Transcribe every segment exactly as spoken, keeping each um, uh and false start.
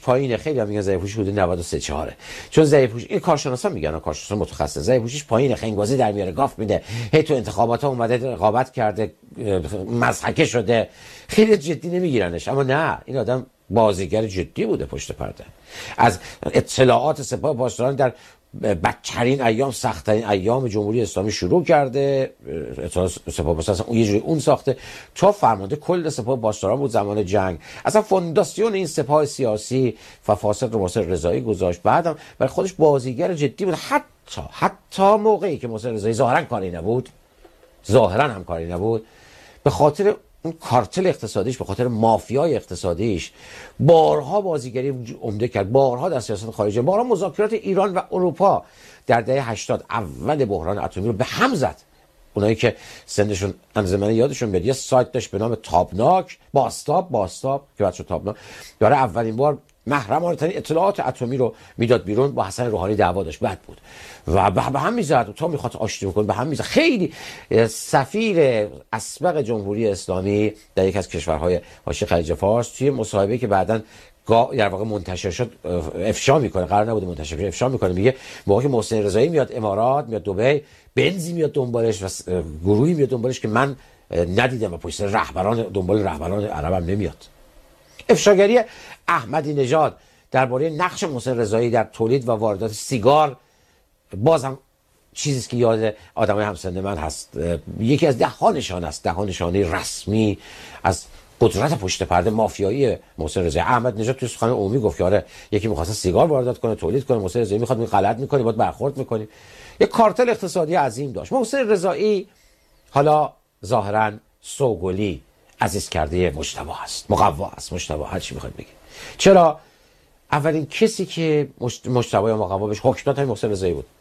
پایینه. خیلی هم میگن ضعیف پوشی حدود نود و سه چهاره، چون ضعیف پوشی این کارشناسا میگن، کارشناسا متخصص، ضعیف پوشیش پایینه، خنگوازی در میاره، گاف میده، هی تو انتخابات ها اومده رقابت کرده، مضحکه شده، خیلی جدی نمیگیرنش. اما نه، این آدم بازیگر جدی بوده پشت پرده. از اطلاعات سپاه پاسداران در بدترین ایام، سخت‌ترین ایام جمهوری اسلامی شروع کرده، اطلاعات سپاه پاسداران اون یه جوری اون ساخته، تا فرمانده کل سپاه پاسداران بود زمان جنگ. اصلا فونداسیون این سپاه سیاسی و فاسد رو واسه رضایی گذاشت. بعدم برای خودش بازیگر جدی بود، حتی حتی موقعی که محسن رضایی ظاهرا کاری نبود، ظاهرا هم کاری نبود، به خاطر اون کارتل اقتصادیش، به خاطر مافیای اقتصادیش بارها بازیگری عمده کرد، بارها در سیاست خارجی، بارها مذاکرات ایران و اروپا در دهه هشتاد اول بحران اتمی رو به هم زد. اونایی که سنشون انزمنه یادشون میاد، یه سایت داشت به نام تابناک، باستاب باستاب که بعد شد تابناک، برای اولین بار محرمانه ترین اطلاعات اتمی رو میداد بیرون. با حسن روحانی دعوا داشت، بد بود و به هم میزد و تا میخواد آشتی بکنه به هم میزد. خیلی سفیر اسبق جمهوری اسلامی در یک از کشورهای حاشیه خلیج فارس توی مصاحبه که بعداً در واقع منتشر شد افشا میکنه، قرار نبوده منتشر شه، افشا میکنه، میگه موقعی که محسن رضایی میاد امارات، میاد دبی، بنزی میاد دنبالش و گروهی میاد دنبالش که من ندیدم و پشت سر رهبران دنبال رهبران عربم نمیاد. افشاگری احمدی نژاد درباره نقش محسن رضایی در تولید و واردات سیگار بازم چیزی است که یاد آدمای همسن من هست. یکی از ده ها نشانه است، ده ها نشانه رسمی از قدرت پشت پرده مافیایی محسن رضایی. احمد نژاد توی سخن عمومی گفت که آره یکی می‌خواد سیگار واردات کنه، تولید کنه، محسن رضایی می‌خواد غلط می‌کنه، باید برخورد می‌کنیم. یک کارتل اقتصادی عظیم داشت. محسن رضایی حالا ظاهراً سوگلی عزیز کرده مجتبی است، مقوا است، مجتبی هر چی می‌خواد بگید. چرا؟ اولین کسی که مجتبی یا مقوا بهش حکم داد محسن رضایی بود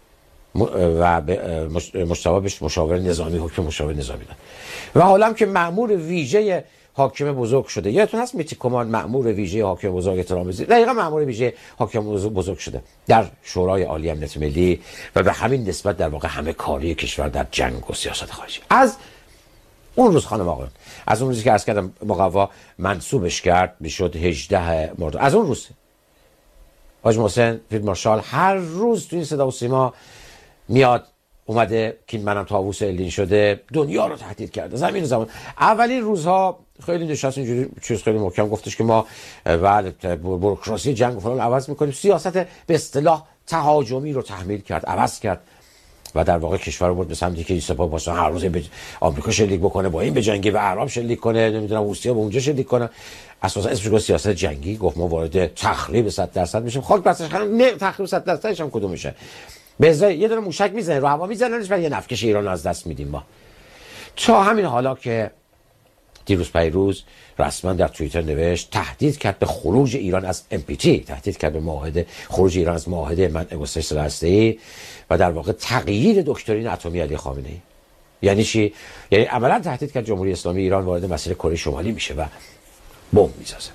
و مجتبی بهش مشاور نظامی حکم مشاور نظامی داد و حالا هم که مأمور ویژه حاکم بزرگ شده. یادتون هست میتی کمان مأمور ویژه حاکم بزرگ احترام بزرگ، دقیقاً مأمور ویژه حاکم بزرگ شده در شورای عالی امنیت ملی و به همین نسبت در واقع همه کاری کشور در جنگ و سیاست خارجی. از اون روز خانم آقایان، از اون روزی که عرض کردم مقوا منصوبش کرد میشد هجده مرداد، از اون روز حاج محسن فیلد مارشال هر روز تو این صدا و سیما میاد اومده که منم طاووس الین شده، دنیا رو تهدید کرده، زمین و زمان. اولین روزها خیلی نشست اینجوری چیز خیلی محکم گفتش که ما بعد بوروکراسی جنگ و فلان عوض میکنیم، سیاست به اصطلاح تهاجمی رو تحمیل کرد، عوض کرد و در واقع کشور رو برد به سمتی که سپاه پاسداران هر روز به آمریکا شلیک بکنه، با این به جنگی و عرب شلیک کنه، نمیدونم روسیه به اونجا شلیک کنه. اساسا اسمش گفت سیاست جنگی، گفت ما وارد تخریب صد درصد میشیم. خاک بسش خانم، نه تخریب صد درصدش هم کدوم میشه؟ به ازای یه دونه موشک میزنه رو هوا میزننش و یه نفکش ایران از دست میدیم ما. تا همین حالا که دیروز پیروز رسما در توییتر نوشت تهدید کرد به خروج ایران از ام پی تی، تهدید کرد به معاهده خروج ایران از معاهده منع گسترش سلاح هسته‌ای و در واقع تغییر دکترین اتمی علی خامنه‌ای. یعنی چی؟ یعنی عملاً تهدید کرد جمهوری اسلامی ایران وارد مسیر کره شمالی میشه و بمب میسازه.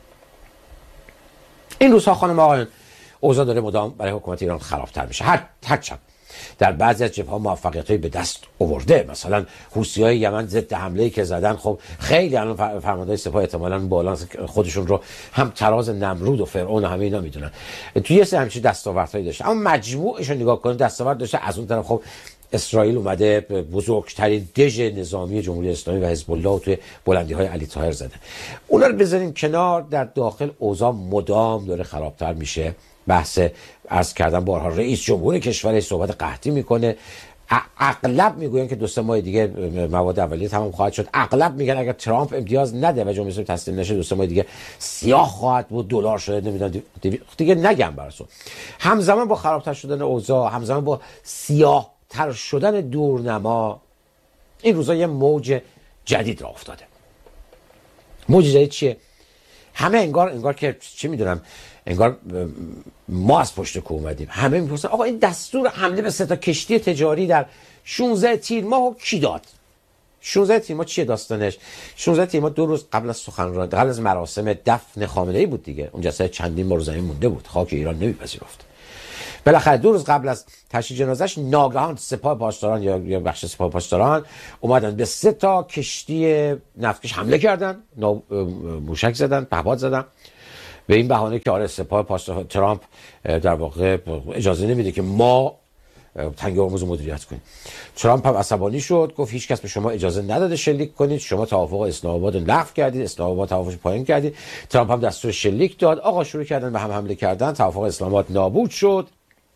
این روزها خانم آقایان اوضاع داره مدام برای حکومت ایران خرابتر میشه. هر هرچند در بعضی از جبهه‌ها موفقیت‌هایی به دست آورده، مثلا حوثی‌های یمن ضد حمله‌ای که زدن، خب خیلی الان فرماندهای سپاه احتمالاً بالا خودشون رو هم تراز نمرود و فرعون و همه اینا میدونن، توی یه سری همچین دستاوردهایی داشته. اما مجموعش رو نگاه کنید دستاورد داشته. از اون طرف خب اسرائیل اومده بزرگترین دژ نظامی جمهوری اسلامی و حزب الله توی بلندی‌های علی طاهر زده. اونا رو بذاریم کنار، در داخل اوضاع مدام داره خرابتر میشه. بحث عرض کردم بارها رئیس جمهور کشور صحبت قحطی میکنه. اغلب میگوین که دو سه ماه دیگه مواد اولیه تمام خواهد شد. اغلب میگن اگر ترامپ امتیاز نده و جمهوری اسلامی تسلیم نشه دو سه ماه دیگه سیاه خواهد بود، دلار شده نمیدونم دیگه نگم براتون. همزمان با خرابتر شدن اوضاع، همزمان با سیاه تر شدن دورنما، این روزا یه موج جدید راه افتاده. موج جدید چیه؟ همه انگار انگار که چی میدونم انگار ما از پشت کوه اومدیم. همه میپرسن آقا این دستور حمله به سه تا کشتی تجاری در شانزده تیر ماه کی داد؟ شانزده تیر ماه چیه داستانش؟ شانزده تیر ماه دو روز قبل از سخنرانی، قبل از مراسم دفن خامنه‌ای بود دیگه. اون جسد چندین بار زمین مونده بود، خاک ایران نمیپذیرفت. بالاخره دو روز قبل از تشییع جنازش ناگهان سپاه پاسداران یا یا بخش سپاه پاسداران اومدن به سه تا کشتی نفتکش حمله کردن، موشک زدن، پهپاد زدن به این بهانه که آره سپاه پاسداران ترامپ در واقع اجازه نمیده که ما تنگه هرمز رو مدیریت کنیم. ترامپ هم عصبانی شد، گفت هیچ کس به شما اجازه نداده شلیک کنید، شما توافق اسلام آباد رو لغو کردید، اسلام آباد توافقش پایین کردید. ترامپ هم دستور شلیک داد، آقا شروع کردن به هم حمله کردن، توافق اسلام آباد نابود شد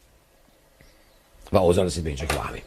و اوضاع رسید به اینجا که با همین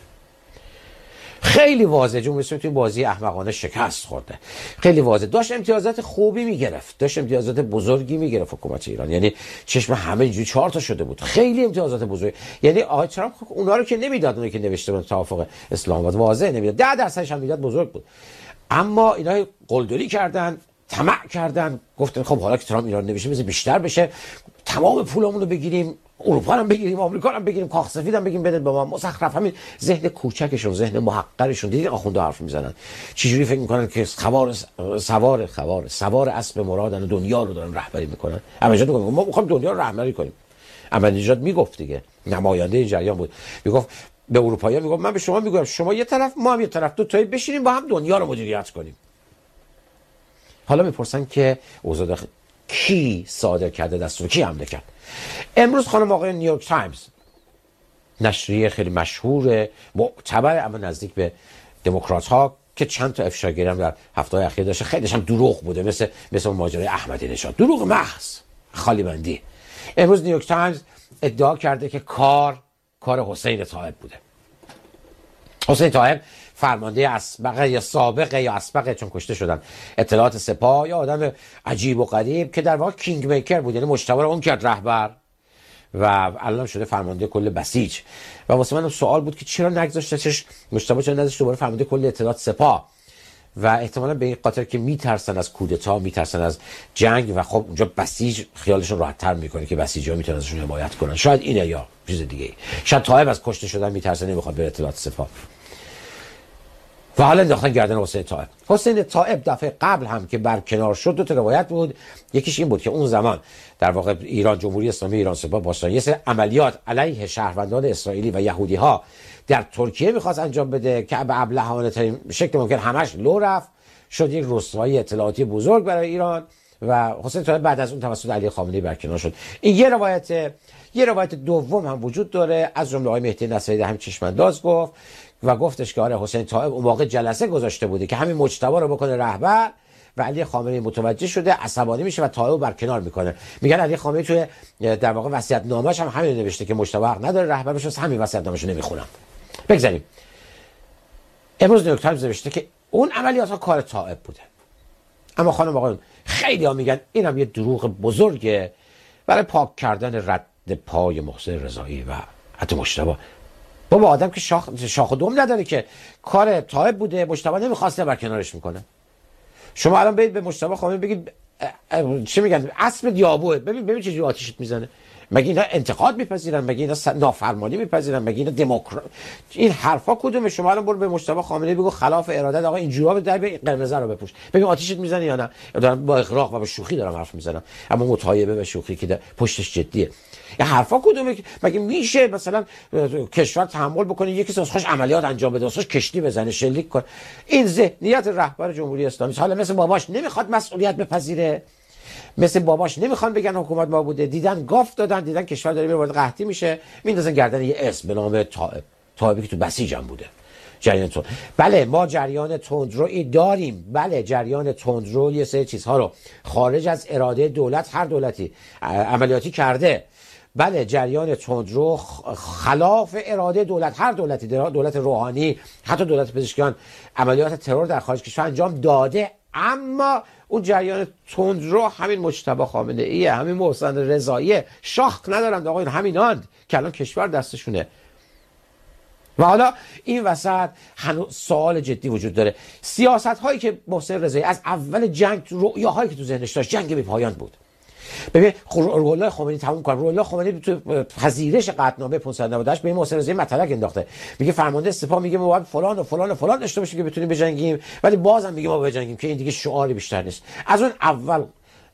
خیلی واضحه جمهوری اسلامی توی بازی احمقانه شکست خورده. خیلی واضح داشت امتیازات خوبی میگرفت، داشت امتیازات بزرگی میگرفت حکومت ایران، یعنی چشم همه اینجوری چهار تا شده بود، خیلی امتیازات بزرگ. یعنی آقای ترامپ اونا رو که نمیداد، اونایی که نوشته بود توافق اسلام آباد واضح نمیداد، ده درصدش هم میداد بزرگ بود. اما اینا قلدری کردن، طمع کردن، گفتن خب حالا که ترامپ ایران نمیشه بذار بیشتر بشه، تمام پولمون رو بگیریم، اروپا هم بگیریم، آمریکا هم بگیریم، کاخ سفید هم بگیم بده به ما. مزخرف. همین ذهن کوچکشون، ذهن محقرشون. دیدین آخوندا حرف میزنن چجوری فکر میکنن که سوار سوار سوار سوار اسب مرادن و دنیا رو دارن رهبری میکنن. احمدی نژاد ما میخوایم دنیا رو رهبری کنیم. احمدی نژاد میگفت دیگه، نماینده این جریان بود، میگفت به اروپایی‌ها، میگفت من به شما میگم شما یه طرف ما هم یه طرف، دو تایی بشینیم با هم دنیا رو مدیریت کنیم. حالا میپرسن که اوضاع داخل کی صادر کرده دستور، کی حمله کرد؟ امروز خانم آقای نیویورک تایمز، نشریه خیلی مشهور معتبر اما نزدیک به دموکرات ها که چند تا افشاگری هم در هفته‌های اخیر داشته، خیلیش هم دروغ بوده، مثل مثل ماجرای احمدی نژاد، دروغ محض، خالی بندی. امروز نیویورک تایمز ادعا کرده که کار کار حسین طایب بوده. حسین طایب فرمانده اسبق یا سابق یا اسبق، چون کشته شدن، اطلاعات سپاه، یا آدم عجیب و غریب که در واقع کینگ میکر بود، یعنی مجتبی رو اون کرد رهبر و الان شده فرمانده کل بسیج. و واسه من سوال بود که چرا نگذاشتش مجتبی، چرا نذاشت دوباره فرمانده کل اطلاعات سپاه؟ و احتمالاً به این خاطر که میترسن از کودتا، میترسن از جنگ و خب اونجا بسیج خیالشون راحت‌تر میکنه که بسیجا میتونن ازشون حمایت کنن. شاید اینه یا چیز دیگه ای. شاید طایب از کشته شدن میترسه، نمیخواد به اطلاعات سپاه. و حالا انداختن گردن حسین طایب. حسین طایب دفعه قبل هم که برکنار شد دو تا روایت بود. یکیش این بود که اون زمان در واقع ایران، جمهوری اسلامی ایران سپاه پاسداران یه سری عملیات علیه شهروندان اسرائیلی و یهودی ها در ترکیه میخواست انجام بده که به ابلهانه ترین شکل ممکن همش لو رفت، شد یک رسوایی اطلاعاتی بزرگ برای ایران و حسین طایب بعد از اون توسط علی خامنه‌ای برکنار شد. این یه روایت. یه روایت دوم هم وجود داره، از جمله آقای مهدی نصیری همین چشم‌انداز گفت و گفتش که آره حسین طایب اون موقع جلسه گذاشته بوده که همین مجتبی رو بکنه رهبر و علی خامنه‌ای متوجه شده، عصبانی میشه و طایب برکنار میکنه. میگن علی خامنه‌ای توی در واقع وصیت‌نامه‌اش هم همین نوشته که مجتبی حق نداره رهبر بشه، همین وصیت‌نامه‌شو نمیخونم. بگذاریم. امروز نیویورک تایمز نوشته که اون عملیات‌ها کار طایب بوده. اما خانم آقایون خیلی‌ها میگن اینم یه دروغ بزرگه برای پاک کردن رد پای محسن رضایی و حتی مجتبی. بابا آدم که شاخ شاخ و دم نداره که کار طایب بوده، مجتبی نمیخواسته برکنارش میکنه. شما الان برید به مجتبی خامنه‌ای بگید چی میگن اسب دیابوه، ببین ببین چه جوری آتیشت میزنه. مگه اینا انتقاد میپذیرن؟ مگه اینا نافرمانی میپذیرن؟ مگه اینا دموکرات؟ این حرفا کدومه؟ شما الان برو به مجتبی خامنه‌ای بگو خلاف ارادت آقا اینجوری به در قرمز رو بپوش، ببین آتیشت میزنه یا نه. دارم با اغراق و با شوخی دارم حرف میزنم، اما متعایبه به شوخی که پشتش جدیه. این حرفا کدومه؟ مگه میشه مثلا کشور تحمل بکنه یکی از خوش عملیات انجام بده، خوش کشتی بزنه، شلیک کنه؟ این ذهنیت رهبر جمهوری اسلامی. حالا مثل باباش نمیخواد مسئولیت بپذیره، مثل باباش نمیخوان بگن حکومت ما بوده، دیدن گاف دادن، دیدن کشور داره میره وارد قحطی میشه، میندازن گردن یه اسم به نام طایب. طایبی که تو بسیج هم بوده. جریان تند. بله ما جریان تندرویی داریم، بله جریان تندرو یه سری چیزها رو خارج از اراده دولت، هر دولتی عملیاتی کرده. بله جریان تندرو خلاف اراده دولت، هر دولتی، دولت روحانی، حتی دولت پزشکیان، عملیات ترور در خارج کشور انجام داده. اما اون جریان تندرو همین مجتبی خامنه‌ای، همین محسن رضایی، شاخ ندارند آقا، این همیناند که الان کشور دستشونه. و حالا این وسط هنوز سوال جدی وجود داره. سیاست هایی که محسن رضایی از اول جنگ، رؤیاهایی که تو ذهنش داشت، جنگ بی پایان بود. ببین روح خمینی تموم کنه، روح خمینی تو پذیرش قطعنامه پانصد و نود و هشت به این محسن رضایی مطلق انداخته، میگه فرمانده سپاه میگه ما باید فلان و فلان و فلان داشته باشیم که بتونیم بجنگیم، ولی بازم میگه ما بجنگیم، که این دیگه شعاری بیشتر نیست. از اون اول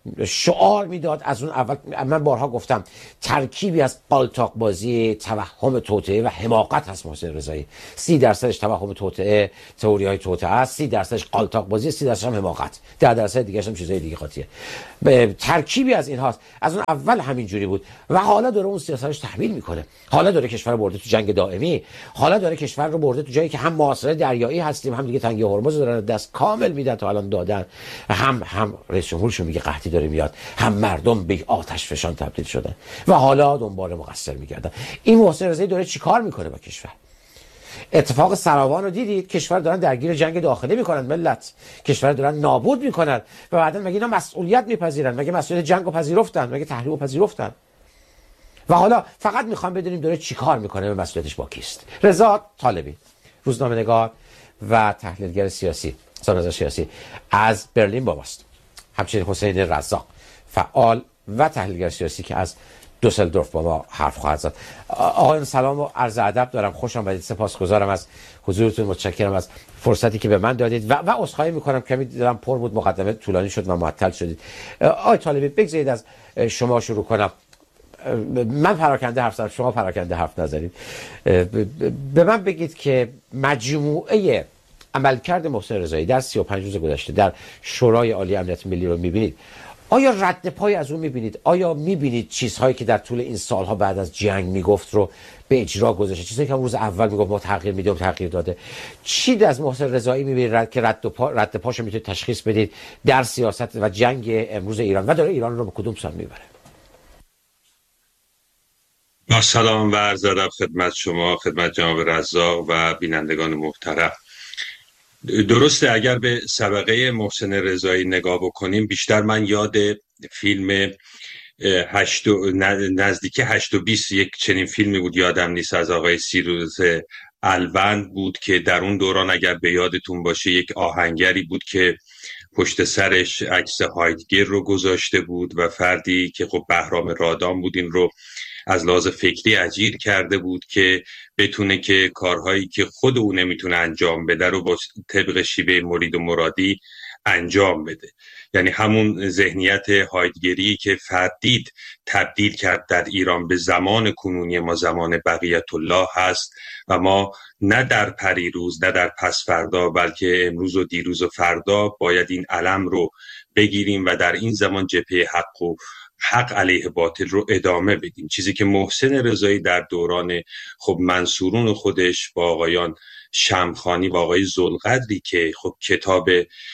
شعار میداد از اون اول. من بارها گفتم ترکیبی از قالتاق بازی، توهم توطئه و حماقت هست محسن رضایی. سی درصدش توهم توطئه، تئوری های توطئه است، سی درصدش قالتاق بازی، سی درصدش هم حماقت، ده درصد دیگه هم چیزای دیگه قاطیه. ترکیبی از این هاست. از اون اول همین جوری بود و حالا داره اون سیاستش تحمیل میکنه. حالا داره کشور رو برده تو جنگ دائمی، حالا داره کشور رو برده تو جایی که هم محاصره دریایی هستیم، هم دیگه تنگه هرمز دارن دست کامل میدن تا الان دادن، هم هم رئیس جمهورشون میگه قحطی داره میاد، هم مردم به آتش فشان تبدیل شدن و حالا دنبال مقصر میگردن. این محسن رضایی داره چیکار میکنه با کشور؟ اتفاق سراوان رو دیدید، کشور دارن درگیر جنگ داخلی میکنن، ملت کشور دارن نابود میکنن و بعدن مگه اینا مسئولیت میپذیرن؟ مگه مسئولیت جنگ رو پذیرفتن؟ مگه تحریم رو پذیرفتن؟ و حالا فقط میخوام بدونیم داره چیکار میکنه، به مسئولیتش با کیست. رضا طالبی، روزنامه‌نگار و تحلیلگر سیاسی، سازمان سیاسی از برلین با ماست. همچنین حسین رزاق، فعال و تحلیلگر سیاسی که از دوسلدورف با ما حرف خواهد زد. آقایان سلام و عرض ادب دارم، خوش آمدید، سپاسگزارم از حضورتون، متشکرم از فرصتی که به من دادید و و عذرخواهی میکنم کمی دیدم پر بود، مقدمه طولانی شد و معطل شدید. آقای طالبی بگذارید از شما شروع کنم. من پراکنده حرف زدم، شما پراکنده حرف نزنید. به من بگید که مجموعه عملکرد محسن رضایی در سی و پنج روز گذشته در شورای عالی امنیت ملی رو میبینید، آیا رد پای از اون میبینید؟ آیا میبینید چیزهایی که در طول این سالها بعد از جنگ میگفت رو به اجرا گذاشته؟ چیزهایی که روز اول میگفت ما تغییر میدیم تغییر داده. چی از محسن رضایی میبینید که رد پا رد پاشو میتونید تشخیص بدید در سیاست و جنگ امروز ایران و داره ایران رو به کدوم سمت میبره؟ با سلام و عرض ادب خدمت شما، خدمت جناب رزاق و بینندگان محترم. درسته اگر به سابقه محسن رضایی نگاه بکنیم، بیشتر من یاد فیلم هشت و نزدیک هشت و بیست یک چنین فیلمی بود، یادم نیست، از آقای سیروس الوند بود که در اون دوران اگر به یادتون باشه یک آهنگری بود که پشت سرش عکس هایدگر رو گذاشته بود و فردی که خب بهرام رادان بود این رو از لحاظ فکری اجیر کرده بود که بتونه که کارهایی که خود او نمیتونه انجام بده رو با طبق شیوه مرید و مرادی انجام بده. یعنی همون ذهنیت هایدگری که فردید تبدیل کرد در ایران به زمان کنونی ما، زمان بقیت الله هست و ما نه در پریروز نه در پس فردا بلکه امروز و دیروز و فردا باید این علم رو بگیریم و در این زمان جبهه حق و حق علیه باطل رو ادامه بدیم. چیزی که محسن رضایی در دوران خب منصورون خودش با آقایان شمخانی و آقای ذوالقدری که خب کتاب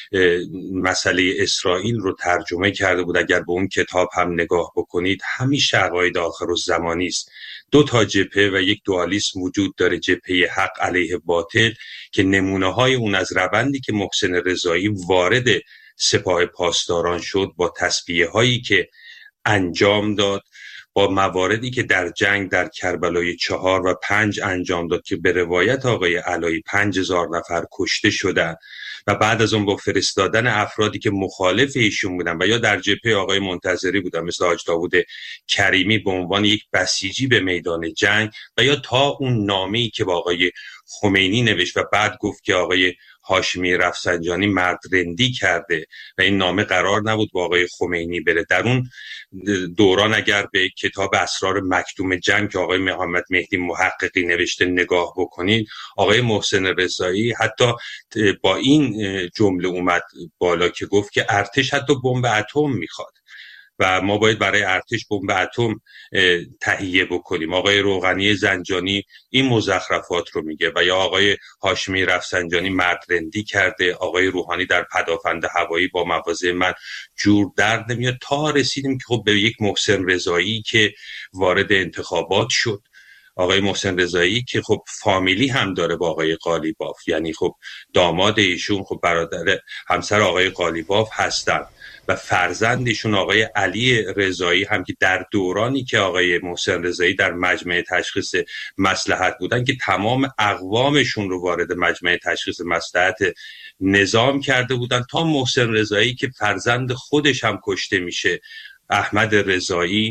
مسئله اسرائیل رو ترجمه کرده بود، اگر به اون کتاب هم نگاه بکنید همیشه عقاید آخرالزمانی است. دو تا جبهه و یک دوالیسم وجود داره، جبهه حق علیه باطل که نمونه های اون از روندی که محسن رضایی وارد سپاه پاسداران شد با تصفیه هایی که انجام داد، با مواردی که در جنگ در کربلای چهار و پنج انجام داد که به روایت آقای علایی پنج هزار نفر کشته شدن و بعد از اون با فرستادن افرادی که مخالف ایشون بودن و یا در جبهه آقای منتظری بودن مثل حاج داوود کریمی به عنوان یک بسیجی به میدان جنگ و یا تا اون نامه‌ای که با آقای خمینی نوشت و بعد گفت که آقای هاشمی رفسنجانی مرد رندی کرده و این نامه قرار نبود با آقای خمینی بره. در اون دوران اگر به کتاب اسرار مکتوم جنگ که آقای محمد مهدی محققی نوشته نگاه بکنید، آقای محسن رضایی حتی با این جمله اومد بالا که گفت که ارتش حتی بمب اتم میخواد و ما باید برای ارتش بمب اتم تهیه بکنیم. آقای روغنی زنجانی این مزخرفات رو میگه و یا آقای هاشمی رفسنجانی مردرندی کرده، آقای روحانی در پدافند هوایی با مواضع من جور در نمیاد، تا رسیدیم که خب به یک محسن رضایی که وارد انتخابات شد. آقای محسن رضایی که خب فامیلی هم داره با آقای قالیباف، یعنی خب داماد ایشون خب برادر همسر آقای قالیباف هستن و فرزندشون آقای علی رضایی هم که در دورانی که آقای محسن رضایی در مجمع تشخیص مصلحت بودن که تمام اقوامشون رو وارد مجمع تشخیص مصلحت نظام کرده بودن، تا محسن رضایی که فرزند خودش هم کشته میشه، احمد رضایی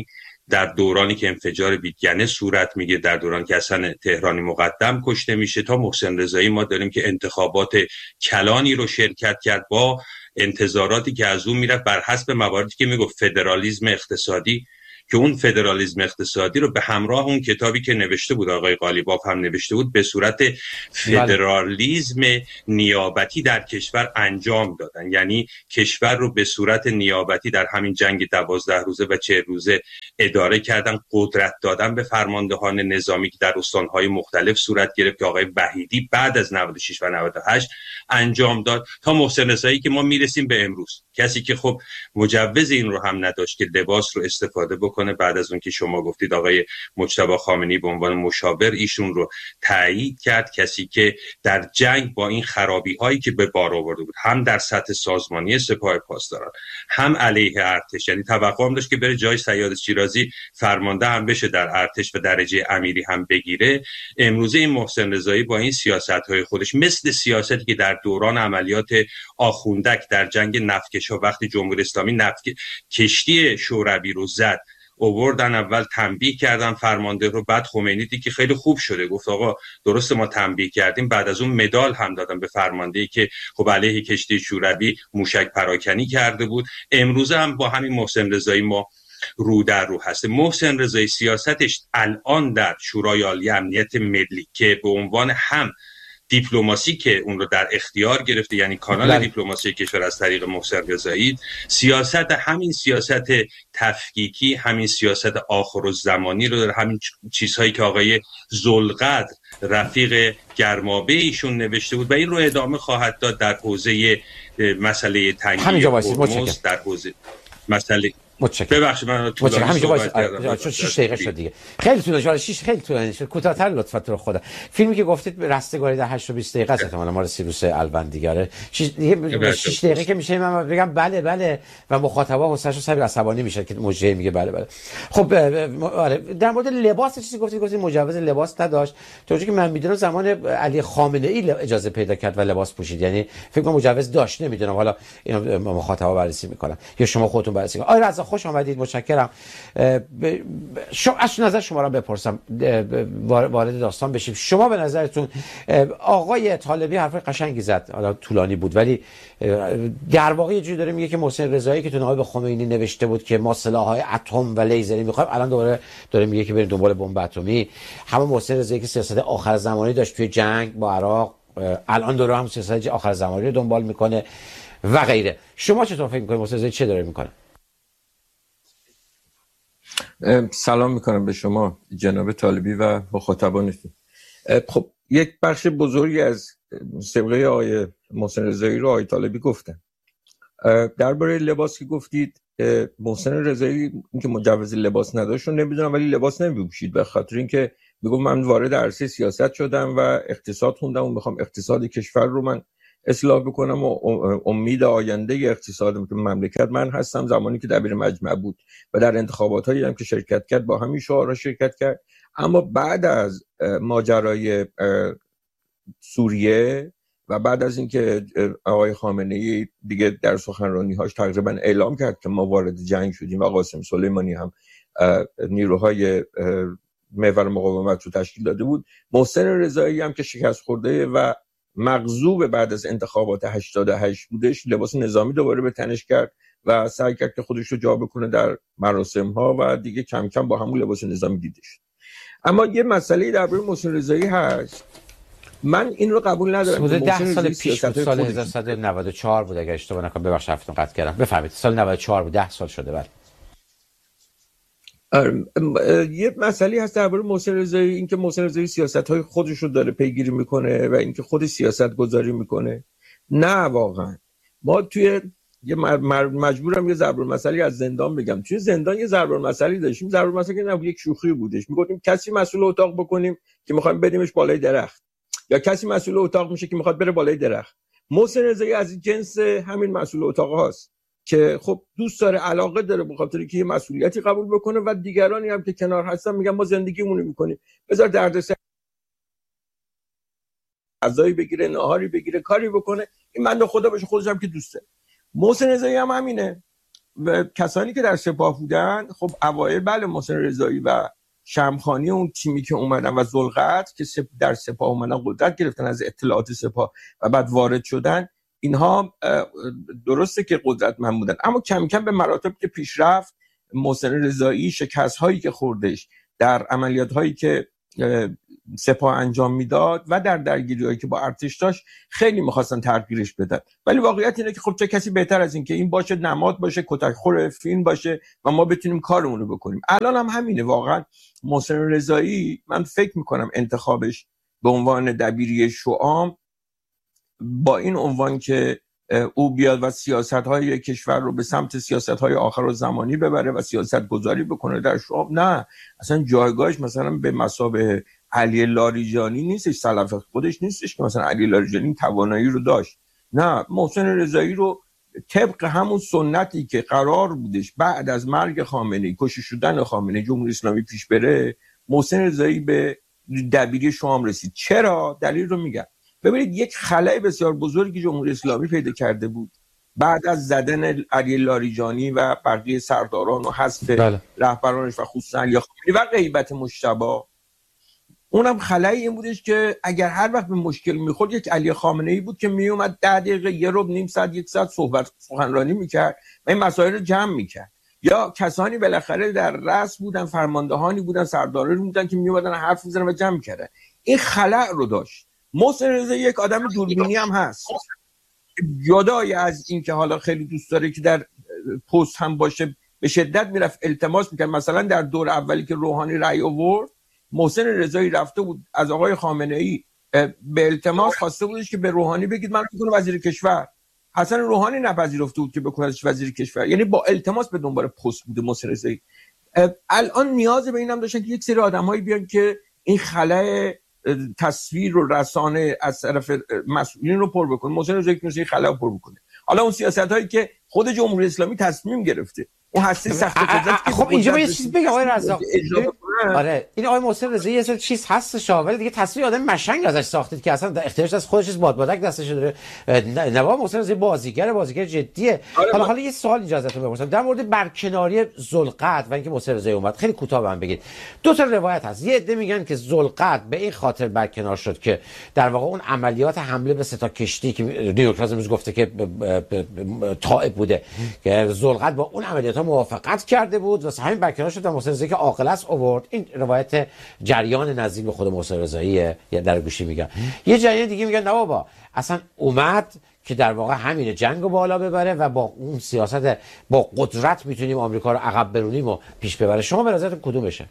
در دورانی که انفجار بیدگنه صورت میگه، در دورانی که حسن تهرانی مقدم کشته میشه، تا محسن رضایی ما داریم که انتخابات کلانی رو شرکت کرد با انتظاراتی که از اون میرفت بر حسب مواردی که میگفت فدرالیسم اقتصادی، که اون فدرالیسم اقتصادی رو به همراه اون کتابی که نوشته بود آقای قالیباف هم نوشته بود به صورت فدرالیسم نیابتی در کشور انجام دادن. یعنی کشور رو به صورت نیابتی در همین جنگ دوازده روزه و چهل روزه اداره کردن، قدرت دادن به فرماندهان نظامی که در استانهای مختلف صورت گرفت که آقای وحیدی بعد از نود و شش و نود و هشت انجام داد، تا محسن رضایی که ما میرسیم به امروز. کسی که خب مجوز این رو هم نداشت که لباس رو استفاده بکنه بعد از اون که شما گفتید آقای مجتبی خامنه‌ای به عنوان مشاور ایشون رو تایید کرد، کسی که در جنگ با این خرابی هایی که به بار آورده بود هم در سطح سازمانی سپاه پاسداران هم علیه ارتش، یعنی توقع هم داشت که بره جای صیاد شیرازی فرمانده هم بشه در ارتش و درجه امیری هم بگیره. امروزه این محسن رضایی با این سیاست‌های خودش مثل سیاستی که در دوران عملیات آخوندک در جنگ نفتکش‌ها وقتی جمهوری اسلامی نفت کشتی شوروی رو زد، آوردن اول تنبیه کردن فرمانده رو، بعد خمینی دی که خیلی خوب شده گفت آقا درسته ما تنبیه کردیم، بعد از اون مدال هم دادن به فرماندهی که خب علیه کشتی شوروی موشک پراکنی کرده بود. امروزه هم با همین محسن رضایی ما رو در رو هست. محسن رضایی سیاستش الان در شورای عالی امنیت ملی که به عنوان هم دیپلماسی که اون رو در اختیار گرفته، یعنی کانال دیپلماسی کشور از طریق محسن رضایی، سیاست همین سیاست تفکیکی، همین سیاست آخرالزمانی رو داره، همین چیزهایی که آقای ذوالقدر رفیق گرمابه ایشون نوشته بود و این رو ادامه خواهد داد در حوزه مسئله تنگی هرمز، در حوزه مسئله متشکرم. ببخشید من متشکرم. همینجا وایس چون شش دقیقه شد دیگه. خیلی طولانی شد. شش خیلی طولانی شد. کوتاه‌تر لطفاً تو رو خدا. فیلمی که گفتید رستگاری در هشت و بیست دقیقه است احتمالاً مال سیروس الوندیگاره. شش دقیقه که میشه من بگم بله بله و مخاطبا حسش و صبر عصبانی میشه که موجه میگه بله بله. خب آره در مورد لباس چیزی گفتید گفتید مجوز لباس نداشت. طوری که من میدونم زمان علی خامنه ای اجازه پیدا کرد و لباس پوشید، یعنی فکر کنم مجوز داشت، نمیدونم حالا اینو مخاطبا بررسی میکنن یا شما خودتون بررسی کنید. آقای رضا خوش آمدید، متشکرم. شما از نظر شما را بپرسم وارد داستان بشیم. شما به نظرتون آقای طالبی حرف قشنگی زد، حالا طولانی بود ولی در واقع یه جوری داره میگه که محسن رضایی که تو نامه به خمینی نوشته بود که ما سلاح‌های اتم و لیزری می‌خوایم، الان دوباره داره میگه که بریم دنبال بمب اتمی. همون محسن رضایی که سیاست آخر زمانی داشت توی جنگ با عراق، الان داره هم سیاست آخر زمانی رو دنبال میکنه و غیره. شما چطور فکر می‌کنید محسن رضایی چه داره میکنه؟ سلام میکنم به شما جناب طالبی و مخاطبانتون. خب یک بخش بزرگی از سابقه آقای محسن رضایی رو آقای طالبی گفتن. درباره لباس که گفتید، محسن رضایی اینکه مجوز لباس نداشت رو نمیدونم ولی لباس نمیپوشید، به خاطر اینکه میگم من وارد عرصه سیاست شدم و اقتصاد خوندم و میخوام اقتصاد کشور رو من اصلاح بکنم و امید آینده اقتصاد مملکت من هستم. زمانی که دبیر مجمع بود و در انتخابات هایی هم که شرکت کرد با همین شعارها شرکت کرد. اما بعد از ماجرای سوریه و بعد از اینکه آقای خامنه‌ای دیگه در سخنرانی‌هاش تقریبا اعلام کرد که ما وارد جنگ شدیم و قاسم سلیمانی هم نیروهای محور مقاومت رو تشکیل داده بود، محسن رضایی هم که شکست خورده و مغضوب بعد از انتخابات هشتاد و هشت بودش، لباس نظامی دوباره به تنش کرد و سعی کرد که خودش رو جا بکنه در مراسم ها و دیگه کم کم با همون لباس نظامی دیده شد. اما یه مسئله درباره محسن رضایی هست، من این رو قبول ندارم که ده سال پیش بود، سال هزار و سیصد و نود و چهار بود اگه اشتباه نکنم، ببخشید حرفتون قطع کردم. بفرمایید. سال نود و چهار بود، ده سال شده. بعد یه مسئله هست درباره محسن رضایی، اینکه محسن رضایی سیاست‌های خودش رو داره پیگیری میکنه و اینکه خودش سیاست گذاری میکنه. نه واقعا ما توی یه مجبورم یه ضرب المثلی از زندان بگم. توی زندان یه ضرب المثلی داشتیم، ضرب المثلی که نه یک شوخی بودش، میگفتیم کسی مسئول اتاق بکنیم که میخوایم بدیمش بالای درخت، یا کسی مسئول اتاق میشه که میخواد بره بالای درخت. محسن رضایی از این جنس همین مسئول اتاق هاست که خب دوست داره، علاقه داره به خاطر که یه مسئولیتی قبول بکنه و دیگرانی هم که کنار هستن میگن ما زندگیمون میکنیم، بذار دردسر غذایی بگیره، ناهاری بگیره، کاری بکنه، این بنده خدا باشه خودش هم که دوسته. محسن رضایی هم همینه. کسانی که در سپاه بودن، خب اوایل بله محسن رضایی و شمخانی اون تیمی که اومدن و ذوالقرد که در سپاه اومدن قدرت گرفتن از اطلاعات سپاه و بعد وارد شدن، اینها درسته که قدرتمند بودن، اما کم کم به مراتب که پیش رفت محسن رضایی شکست هایی که خوردش در عملیات هایی که سپاه انجام میداد و در درگیری هایی که با ارتش داشت خیلی میخواستن تغییرش بدن، ولی واقعیت اینه که خب چه کسی بهتر از این که این باشه نماد باشه، کتک خور فیلم باشه و ما بتونیم کارمون رو بکنیم. الان هم همینه واقعا. محسن رضایی من فکر میکنم انتخابش به عنوان دبیری شعام با این عنوان که او بیاد و سیاست‌های کشور رو به سمت سیاست‌های آخرالزمانی ببره و سیاست گذاری بکنه در شعب، نه اصلا جایگاهش مثلا به مثابه علی لاریجانی نیستش، سلف خودش نیستش که مثلا علی لاریجانی توانایی رو داشت. نه، محسن رضایی رو طبق همون سنتی که قرار بودش بعد از مرگ خامنه‌ای، کشته شدن خامنه‌ای، جمهوری اسلامی پیش بره، محسن رضایی به دبیری شام رسید. چرا؟ دلیل رو میگم. ببینید یک خلأ بسیار بزرگی جمهوری اسلامی پیدا کرده بود بعد از زدن علی لاریجانی و بقیه سرداران و حذف بله. رهبرانش و خصوصا علی خامنه‌ای و غیبت مجتبی. اونم خلایی این بودش که اگر هر وقت به مشکل میخورد یک علی خامنه‌ای بود که میومد ده دقیقه یه ربع نیم ساعت یک ساعت صحبت سخنرانی میکرد و این مسائل رو جمع میکرد. یا کسانی بالاخره در رأس بودن، فرماندهانی بودن، سردارانی بودن که میومدن حرف میزنن و جمع میکردن. این خلأ رو داشت. محسن رضایی یک آدم دوربینی هم هست، جدای از این که حالا خیلی دوست داره که در پست هم باشه، به شدت میرفت التماس میکرد. مثلا در دور اولی که روحانی رأی آورد، محسن رضایی رفته بود از آقای خامنه‌ای به التماس خواسته بودش که به روحانی بگید من بکنم وزیر کشور. حسن روحانی نپذیرفته بود که بکنهش وزیر کشور، یعنی با التماس به دنبال پست بوده محسن رضایی. الان نیاز به اینم داشتن که یک سری آدمایی بیان که این خلأ تصویر و رسانه از طرف مسئولین رو پر بکنه. محسن رضایی که این خلأ رو پر بکنه. حالا اون سیاست‌هایی که خود جمهوری اسلامی تصمیم گرفته، اون هسته سخت قدرت که خب اینجا یه چیز بگم آقای رزاق. آره این آقای محسن رضایی یه سری چیز هست شاوره دیگه، تصویر آدم مشنگ ازش ساختید که اصلا اختیارش از خودش بادبادک دستش داره. نواب محسن رضایی بازیگر بازیگر جدیه. آره حالا حالا یه سوال اینجا ازتون بپرسم در مورد برکناری ذوالقرد و اینکه محسن رضایی اومد. خیلی کوتاه بهم بگید. دو تا روایت هست. یه عده میگن که ذوالقرد به این خاطر برکنار شد که در واقع اون عملیات حمله به سه تا کشتی که نیویورک تایمز امروز گفته که تائب بوده که ذوالقرد با اون عملیات ها موافقت کرده بود و همین برکنار شد و محسن رضایی که عاقل است آورد. این روایت جریان نزدیک به خود محسن رضاییه، یا در گوشی میگن. یه جریان دیگه میگن نه بابا اصلا اومد که در واقع همین جنگو بالا ببره و با اون سیاست با قدرت میتونیم آمریکا رو عقب برونیم و پیش ببره. شما به نظرتون کدوم بشه؟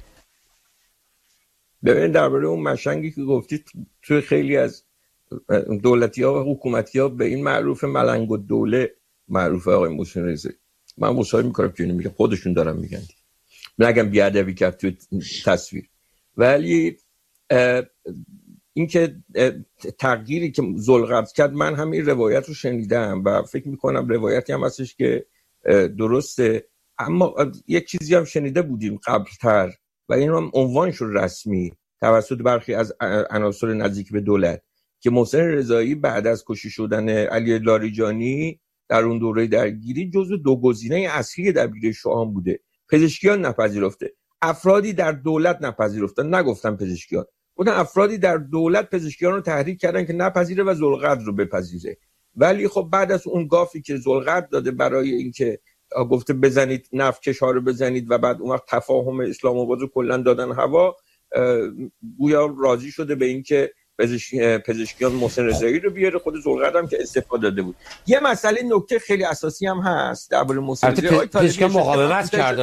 ببین درباره اون مشنگی که گفتید، توی خیلی از دولتی‌ها و حکومتی‌ها به این معروف ملنگ الدوله معروفه آقای محسن رضایی. من مصاحبه میکنم که اینو میگم، خودشون دارن میگن، نگم بیادبی کرد توی تصویر. ولی این که تغییری که ذوالقرد کرد، من هم این روایت رو شنیدم و فکر میکنم روایتی هم هستش که درسته، اما یک چیزی هم شنیده بودیم قبلتر و این هم عنوان شد رسمی توسط برخی از عناصر نزدیک به دولت که محسن رضایی بعد از کشته شدن علی لاریجانی در اون دوره درگیری جزو دو گزینه اصلی دبیر شعام بوده. پزشکیان نپذیرفته، افرادی در دولت نپذیرفتن، نگفتن پزشکیان، گفتن افرادی در دولت پزشکیان رو تحریک کردن که نپذیره و ذوالقرد رو بپذیره. ولی خب بعد از اون گافی که ذوالقرد داده برای اینکه گفته بزنید نفتکش ها رو بزنید و بعد اون وقت تفاهم اسلام آباد رو کلا دادن هوا، گویا راضی شده به اینکه پزشکی پزشکیان محسن رضایی رو بیاره. خود ذوالقرد هم که استفاده داده بود. یه مسئله نکته خیلی اساسی هم هست درباره محسن رضایی. پزشکیان مقاومت کرد.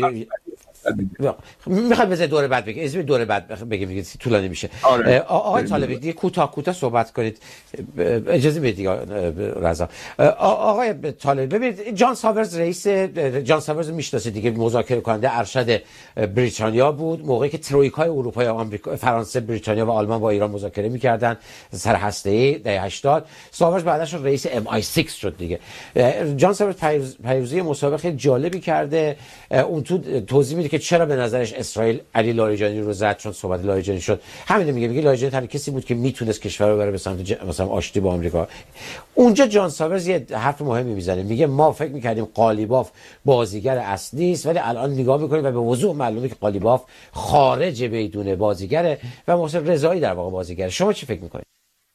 میخوام بذار دوره بعد بگم، اسم دوره بعد بگم دیگه طولانی میشه. آره. آقای طالبی دیگه کوتاه کوتاه صحبت کنید، اجازه بدید رضا. آقای طالبی ببینید، جان ساورز رئیس جان ساورز میشناسید دیگه، مذاکره کننده ارشد بریتانیا بود موقعی که ترویکای اروپا، آمریکا، فرانسه، بریتانیا و آلمان با ایران مذاکره میکردن سر هسته‌ای دهه هشتاد. ساورز بعدش رئیس ام آی سیکس شد دیگه. جان ساورز پیروزی مسابقه خیلی جالبی کرده. اون تو توضیح میده که که چرا به نظرش اسرائیل علی لاریجانی رو زد چون صحبت لاریجانی شد. همین میگه میگه لاریجانی تنها کسی بود که میتونست کشور رو ببره به سمت ج... مثلا آشتی با آمریکا. اونجا جان ساورز یه حرف مهمی میزنه، میگه ما فکر میکردیم قالیباف بازیگر اصلی است ولی الان نگاه میکنیم و به وضوح معلومه که قالیباف خارج بدون بازیگره و محسن رضایی در واقع بازیگره. شما چی فکر میکنید؟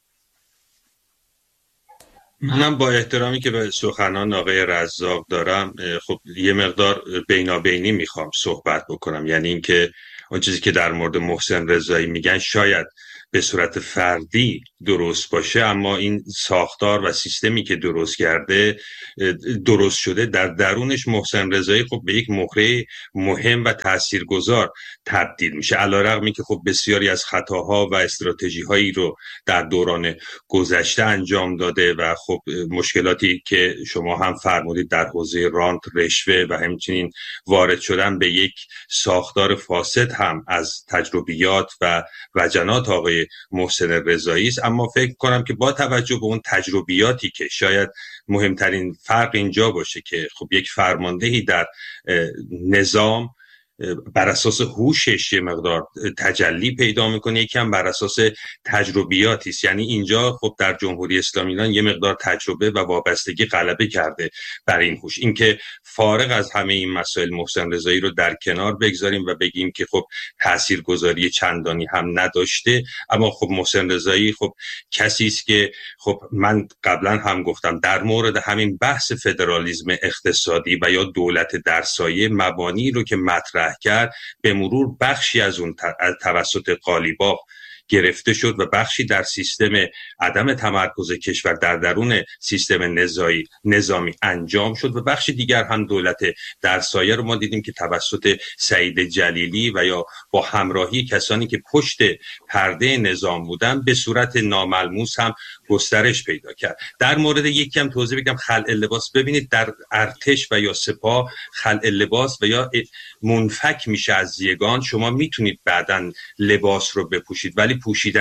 منم با احترامی که به سخنان آقای رزاق دارم، خب یه مقدار بینابینی میخوام صحبت بکنم. یعنی اینکه اون چیزی که در مورد محسن رضایی میگن شاید به صورت فردی درست باشه، اما این ساختار و سیستمی که درست کرده درست شده در درونش محسن رضایی خب به یک مهره مهم و تاثیرگذار تبدیل میشه، علیرغمی که خب بسیاری از خطاها و استراتژی هایی رو در دوران گذشته انجام داده و خب مشکلاتی که شما هم فرمودید در حوزه رانت، رشوه و همچنین وارد شدن به یک ساختار فاسد هم از تجربیات و وجنات آقای محسن رضایی است. اما فکر کنم که با توجه به اون تجربیاتی که شاید مهمترین فرق اینجا باشه که خب یک فرماندهی در نظام بر اساس هوشش یه مقدار تجلی پیدا میکنه، یکم بر اساس تجربیاتی است. یعنی اینجا خب در جمهوری اسلامی ایران یه مقدار تجربه و وابستگی غلبه کرده بر این هوش. اینکه فارغ از همه این مسائل محسن رضایی رو در کنار بگذاریم و بگیم که خب تاثیرگذاری چندانی هم نداشته، اما خب محسن رضایی خب کسی است که خب من قبلا هم گفتم در مورد همین بحث فدرالیسم اقتصادی و یا دولت در سایه مبانی رو که مطرح کرد به مرور بخشی از اون توسط قالیباف گرفته شد و بخشی در سیستم عدم تمرکز کشور در درون سیستم نظامی نظامی انجام شد و بخش دیگر هم دولت در سایه رو ما دیدیم که توسط سعید جلیلی و یا با همراهی کسانی که پشت پرده نظام بودن به صورت ناملموس هم گسترش پیدا کرد. در مورد یکی هم توضیح بگم، خلع لباس، ببینید در ارتش و یا سپاه خلع لباس و یا منفک میشه از یگان، شما میتونید بعداً لباس رو بپوشید ولی پوشیدن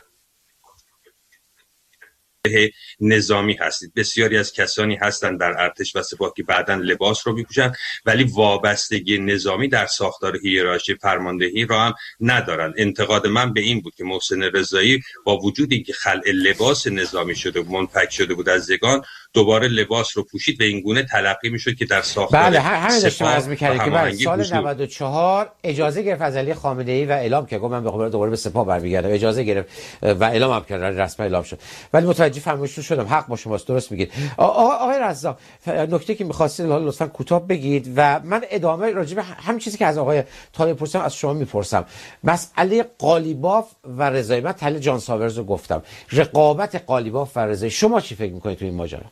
نظامی هستید. بسیاری از کسانی هستند در ارتش و سپاه که بعداً لباس رو میپوشن ولی وابستگی نظامی در ساختار هیرارشی فرماندهی را هم ندارن. انتقاد من به این بود که محسن رضایی با وجود اینکه خلع لباس نظامی شده و منفک شده بود از یگان، دوباره لباس رو پوشید و این گونه تلقی میشد که در ساختار بله همین داشتم عرض می‌کردم که بعد سال بوشنو. نود و چهار اجازه گرفت از علی خامنه‌ای و اعلام کرد، گفت من به دوباره به سپاه برمیگردم، اجازه گرفت و اعلام هم کرد، رسما اعلام شد. ولی متوجه فرمایشتون شدم، حق با شماست، درست میگید. آقای رزاق نکته که می‌خواستید لطفاً کوتاه بگید و من ادامه راجع به همین چیزی که از آقای طالب پرسیدم از شما میپرسم. مسئله قالیباف و رضایی، من تحلیل جان ساورز رو گفتم، رقابت قالیباف و رضایی، شما چی فکر می‌کنید تو این ماجرا؟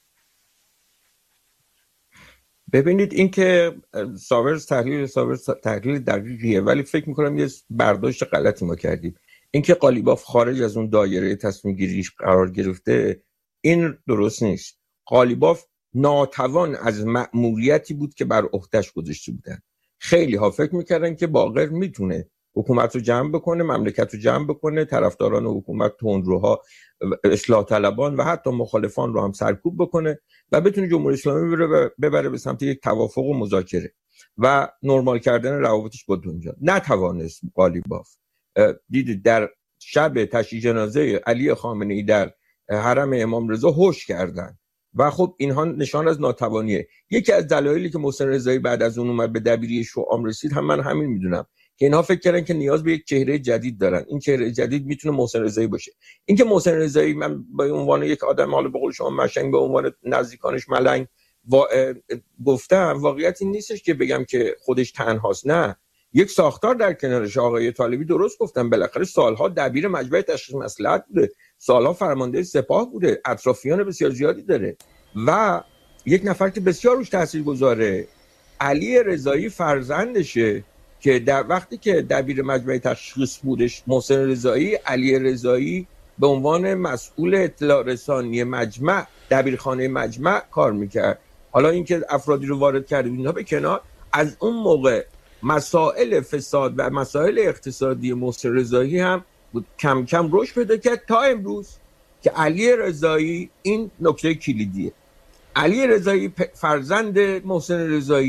ببینید این که ساورز تحلیل ساورز تحلیل دقیقیه ولی فکر میکنم یه برداشت غلطی ما کردیم. این که قالیباف خارج از اون دایره تصمیم گیریش قرار گرفته این درست نیست. قالیباف ناتوان از مأموریتی بود که بر عهده‌اش گذاشته بودن. خیلی ها فکر میکردن که باقر میتونه حکومت رو جمع بکنه، مملکت رو جمع بکنه، طرفداران حکومت، تندروها، اصلاح طلبان و حتی مخالفان رو هم سرکوب بکنه و بتونه جمهوری اسلامی ببره, ببره به سمت یک توافق و مذاکره و نرمال کردن روابطش با دنیا. نتوانست قالیباف. دیدید در شب تشییع جنازه علی خامنه‌ای در حرم امام رضا هوش کردن و خب اینها نشان از ناتوانیه. یکی از دلایلی که محسن رضایی بعد از اون اومد به دبیری شوام رسید هم من همین میدونم که اینها فکر کردن که نیاز به یک چهره جدید دارن. این چهره جدید میتونه محسن رضایی باشه. اینکه محسن رضایی من به عنوان یک آدم، حالا به قول شما مشنگ، به عنوان نزدیکانش ملنگ و گفتم، واقعیت این نیستش که بگم که خودش تنهاست. نه، یک ساختار در کنارش. آقای طالبی درست گفتن، بالاخره سالها دبیر مجمع تشخیص مصلحت بوده، سالها فرمانده سپاه بوده، اطرافیان بسیار زیادی داره و یک نفر که بسیار روش تاثیرگذاره، علی رضایی فرزندشه که در وقتی که دبیر مجمع تشخیص بودش محسن رضایی، علی رضایی به عنوان مسئول اطلاع رسانی مجمع، دبیرخانه مجمع کار میکرد. حالا اینکه افرادی رو وارد کرده اینها به کنار، از اون موقع مسائل فساد و مسائل اقتصادی محسن رضایی هم کم کم رشد پیدا کرد تا امروز که علی رضایی، این نکته کلیدیه، علی رضایی فرزند محسن رضایی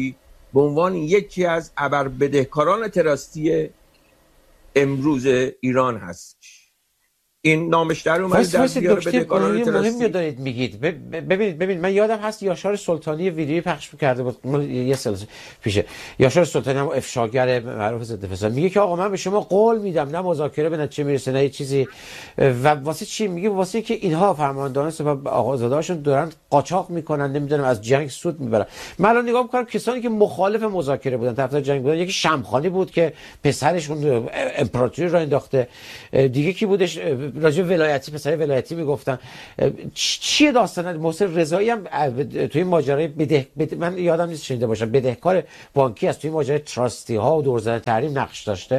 به عنوان یکی از ابربدهکاران تراستی امروز ایران هست. این نامش در اومد در بیاره بدهکاران تراستی. مهمی دارید میگید. ببینید ببینید من یادم هست یاشار سلطانی ویدیویی پخش کرده بود یه سال پیشه. یاشار سلطانی هم افشاگر معروف ضد فساد میگه که آقا من به شما قول میدم نه مذاکره به نتیجه میرسه نه چیزی. و واسه چی میگه؟ واسه که اینها فرماندهان سپاه آقازاده‌هاشون دارن قاچاق میکنن، نمیدونم از جنگ سود میبرن. من الان نگاه میکنم کسانی که مخالف مذاکره بودن، طرفدار جنگ بودن، یکی شمخانی بود که پسرشون امپراتوری را انداخته، دیگه کی بودش راجع ولایتی پسر ولایتی میگفتن. چیه داستان محسن رضایی هم توی ماجرای بده... بده... من یادم نیست شنیده باشم بدهکار بانکی است، توی ماجرای تراستی ها و دورزدن تحریم نقش داشته.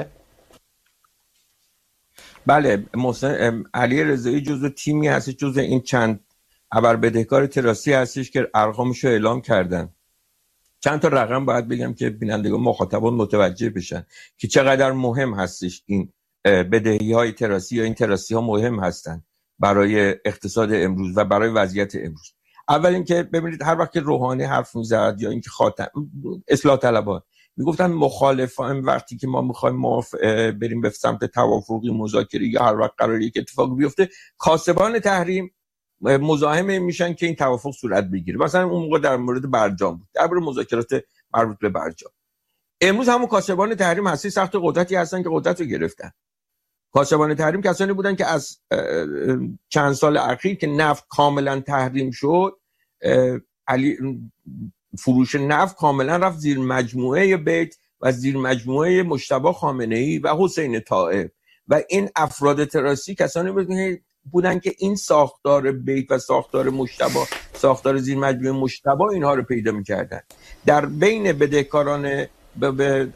بله، محسن علی رضایی جزو تیمی هست، جزو این چند ابر بدهکار تراستی هستش که ارقامش رو اعلام کردن. چند تا رقم باید بگم که بینندگان مخاطبان متوجه بشن که چقدر مهم هستش این بدهی های تراسی یا این تراسی ها مهم هستند برای اقتصاد امروز و برای وضعیت امروز. اول اینکه ببینید هر وقت که روحانی حرف میزد یا اینکه خاتم اصلاح طلبان میگفتن مخالفان وقتی که ما میخوایم موافق بریم به سمت توافقی مذاکره یا هر وقت قراره یک اتفاق بیفته، کاسبان تحریم مزاحم میشن که این توافق صورت بگیره. مثلا اون موقع در مورد برجام بود، در مورد مذاکرات مربوط به برجام. امروز همون کاسبان تحریم هستی سخت قدرتی هستن که قدرت رو گرفتن. کاسبان تحریم کسانی بودن که از چند سال اخیر که نفت کاملا تحریم شد، علی فروش نفت کاملا رفت زیر مجموعه بیت و زیر مجموعه مجتبی خامنه‌ای و حسین طائب و این افراد تراسی کسانی بودن که این ساختار بیت و ساختار مجتبی، ساختار زیر مجموعه مجتبی اینها رو پیدا می‌کردن. در بین بدهکاران به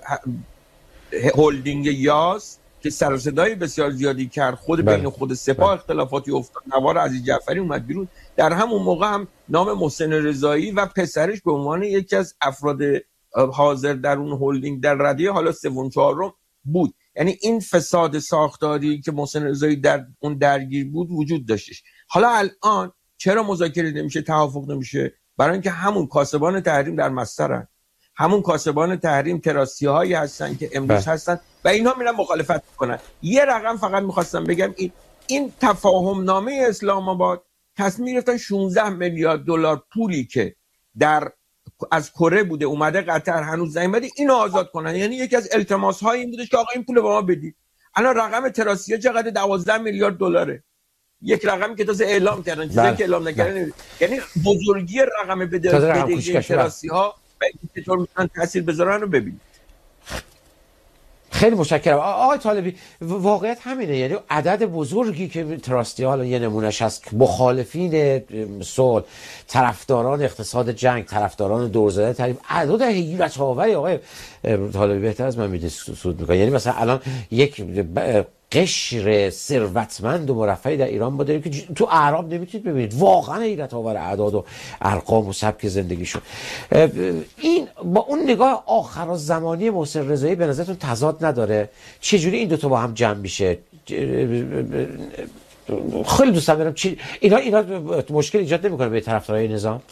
هولدینگ یاس که سر و صدای بسیار زیادی کرد، خود بین خود سپاه اختلافاتی افتاد، نوار عزیز جعفری اومد بیرون، در همون موقع هم نام محسن رضایی و پسرش به عنوان یکی از افراد حاضر در اون هولدینگ در رده حالا سوم چهارم بود. یعنی این فساد ساختاری که محسن رضایی در اون درگیر بود وجود داشتش. حالا الان چرا مذاکره نمیشه، توافق نمیشه؟ برای اینکه همون کاسبان تحریم در مسترن، همون کاسبان تحریم تراسی هایی هستن که امروز هستن و اینها میرن مخالفت میکنن. یه رقم فقط میخواستم بگم، این این تفاهم نامه اسلام آباد تصمیم گرفتن شانزده میلیارد دلار پولی که در از کره بوده اومده قطر هنوز نیامده اینو آزاد کنن. یعنی یکی از التماس های این بودش که آقا این پول به ما بدید. الان رقم تراسیه چقدر؟ دوازده میلیارد دلاره. یک رقمی که تازه اعلام کردن، چیزی که اعلام نکردن. یعنی بزرگی رقم بدهی تراسی ها و اینکه چطور میتونن تاثیر بذارن رو ببینید. خیلی متشکرم آقای طالبی. واقعیت همینه، یعنی عدد بزرگی که تراستی حالا یه نمونهش هست، مخالفین صلح، طرفداران اقتصاد جنگ، طرفداران دورزدن تحریم، عدد حیرت آوری آقای طالبی بهتر از من میده سود میکنه. یعنی مثلا الان یک قشر ثروتمند و مرفهی در ایران ما داریم که تو اعراب نمیتونید ببینید. واقعا حیرت آور اعداد و ارقام و سبک زندگیشون. این با اون نگاه آخرالزمانی محسن رضایی به نظرتون تضاد نداره؟ چجوری این دوتا با هم جمع میشه؟ خیلی دوست دارم چی اینا اینا مشکل ایجاد نمیکنه به طرفدارای نظام؟